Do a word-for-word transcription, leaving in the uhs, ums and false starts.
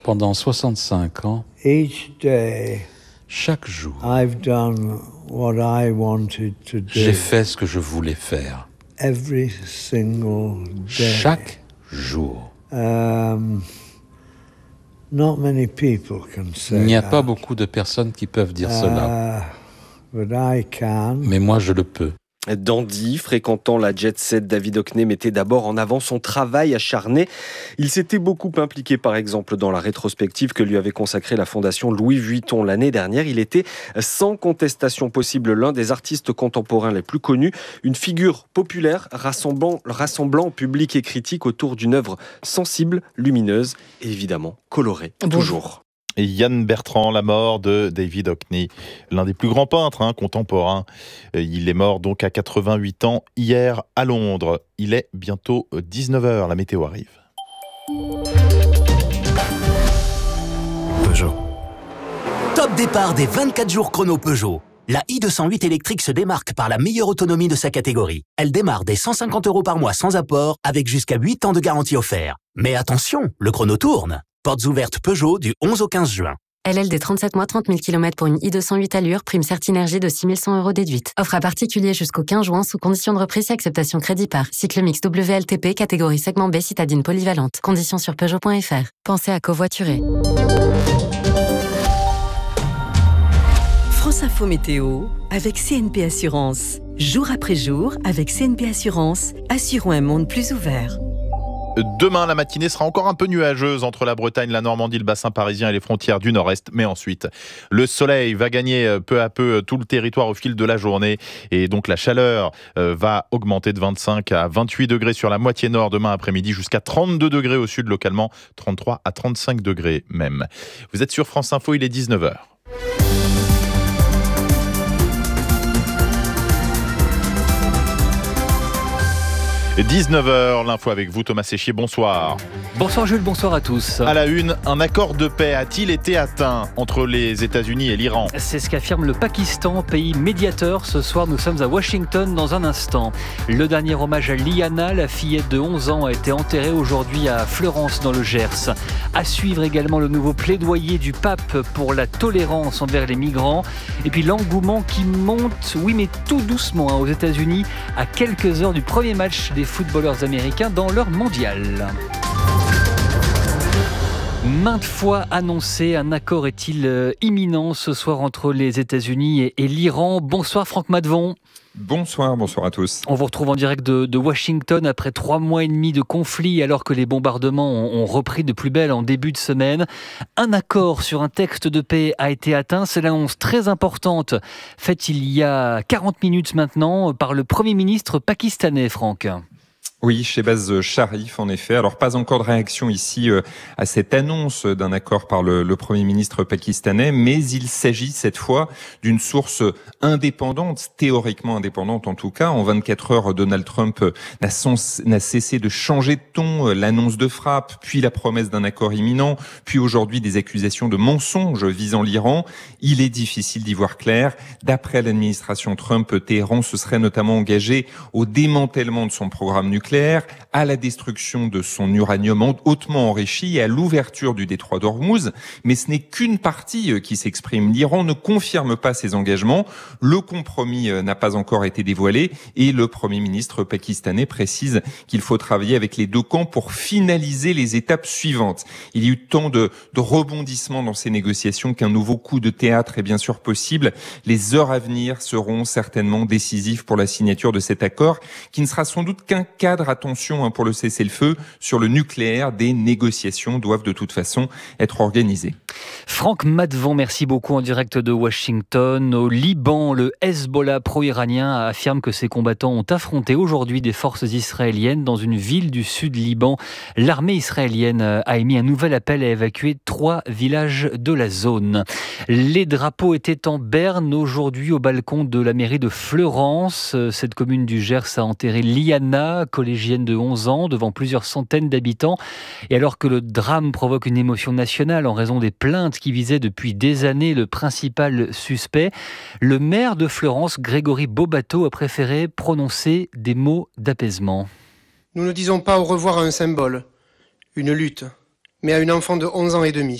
Pendant soixante-cinq ans, Each day, chaque jour, I've done what I wanted to do. j'ai fait ce que je voulais faire. Every single day. Chaque jour. Um, not many people can say Il n'y a that. pas beaucoup de personnes qui peuvent dire cela, Uh, but I can. mais moi je le peux. Dandy, fréquentant la jet set, David Hockney mettait d'abord en avant son travail acharné. Il s'était beaucoup impliqué, par exemple, dans la rétrospective que lui avait consacrée la fondation Louis Vuitton l'année dernière. Il était, sans contestation possible, l'un des artistes contemporains les plus connus, une figure populaire rassemblant, rassemblant public et critique autour d'une œuvre sensible, lumineuse et évidemment colorée, toujours. Et Yann Bertrand, la mort de David Hockney, l'un des plus grands peintres hein, contemporains. Il est mort donc à quatre-vingt-huit ans hier à Londres. Il est bientôt dix-neuf heures, la météo arrive. Peugeot. Top départ des vingt-quatre jours chrono Peugeot. La i deux cent huit électrique se démarque par la meilleure autonomie de sa catégorie. Elle démarre dès cent cinquante euros par mois sans apport, avec jusqu'à huit ans de garantie offerte. Mais attention, le chrono tourne. Portes ouvertes Peugeot du onze au quinze juin. L L D trente-sept mois, trente mille kilomètres pour une i deux cent huit Allure, prime Certinergie de six mille cent euros déduite. Offre à particulier jusqu'au quinze juin sous condition de reprise et acceptation crédit par. Cycle mix W L T P, catégorie segment B, citadine polyvalente. Conditions sur Peugeot point F R. Pensez à covoiturer. France Info Météo avec C N P Assurance. Jour après jour, avec C N P Assurance, assurons un monde plus ouvert. Demain, la matinée sera encore un peu nuageuse entre la Bretagne, la Normandie, le bassin parisien et les frontières du nord-est. Mais ensuite, le soleil va gagner peu à peu tout le territoire au fil de la journée. Et donc, la chaleur va augmenter de vingt-cinq à vingt-huit degrés sur la moitié nord demain après-midi, jusqu'à trente-deux degrés au sud localement, trente-trois à trente-cinq degrés même. Vous êtes sur France Info, il est dix-neuf heures. dix-neuf heures, l'info avec vous, Thomas Séchier, bonsoir. Bonsoir Jules, bonsoir à tous. À la une, un accord de paix a-t-il été atteint entre les États-Unis et l'Iran ? C'est ce qu'affirme le Pakistan, pays médiateur. Ce soir, nous sommes à Washington dans un instant. Le dernier hommage à Liana, la fillette de onze ans, a été enterrée aujourd'hui à Fleurance dans le Gers. À suivre également le nouveau plaidoyer du pape pour la tolérance envers les migrants. Et puis l'engouement qui monte, oui mais tout doucement hein, aux États-Unis, à quelques heures du premier match des footballeurs américains dans leur mondial. Maintes fois annoncé, un accord est-il euh, imminent ce soir entre les États-Unis et, et l'Iran. Bonsoir Franck Madvon. Bonsoir, bonsoir à tous. On vous retrouve en direct de, de Washington après trois mois et demi de conflit alors que les bombardements ont, ont repris de plus belle en début de semaine. Un accord sur un texte de paix a été atteint. C'est l'annonce très importante faite il y a quarante minutes maintenant par le Premier ministre pakistanais, Franck. Oui, Shehbaz Sharif, en effet. Alors, pas encore de réaction ici euh, à cette annonce d'un accord par le, le Premier ministre pakistanais, mais il s'agit cette fois d'une source indépendante, théoriquement indépendante en tout cas. En vingt-quatre heures, Donald Trump n'a, sans, n'a cessé de changer de ton, l'annonce de frappe, puis la promesse d'un accord imminent, puis aujourd'hui des accusations de mensonges visant l'Iran. Il est difficile d'y voir clair. D'après l'administration Trump, Téhéran se serait notamment engagé au démantèlement de son programme nucléaire, à la destruction de son uranium hautement enrichi et à l'ouverture du détroit d'Ormuz. Mais ce n'est qu'une partie qui s'exprime. L'Iran ne confirme pas ses engagements. Le compromis n'a pas encore été dévoilé et le Premier ministre pakistanais précise qu'il faut travailler avec les deux camps pour finaliser les étapes suivantes. Il y a eu tant de, de rebondissements dans ces négociations qu'un nouveau coup de théâtre est bien sûr possible. Les heures à venir seront certainement décisives pour la signature de cet accord qui ne sera sans doute qu'un cadre. Attention hein, pour le cessez-le-feu sur le nucléaire, des négociations doivent de toute façon être organisées. Franck Madvon, merci beaucoup en direct de Washington. Au Liban, le Hezbollah pro-iranien affirme que ses combattants ont affronté aujourd'hui des forces israéliennes dans une ville du sud Liban. L'armée israélienne a émis un nouvel appel à évacuer trois villages de la zone. Les drapeaux étaient en berne aujourd'hui au balcon de la mairie de Fleurance. Cette commune du Gers a enterré Liana, collégienne de onze ans, devant plusieurs centaines d'habitants. Et alors que le drame provoque une émotion nationale en raison des plaintes qui visaient depuis des années le principal suspect, le maire de Fleurance, Grégory Bobato, a préféré prononcer des mots d'apaisement. Nous ne disons pas au revoir à un symbole, une lutte. mais à une enfant de onze ans et demi.